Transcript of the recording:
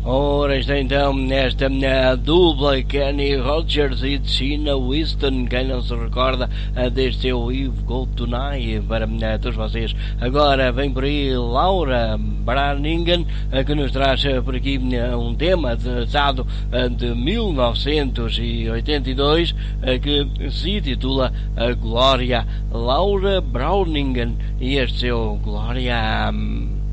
Ora, está então nesta dupla Kenny Rogers e Tina Winston, quem não se recorda deste seu You've Got Tonight, para todos vocês. Agora vem por aí Laura Branigan, que nos traz por aqui um tema datado de 1982, que se titula Glória. Laura Browningen e este seu Glória.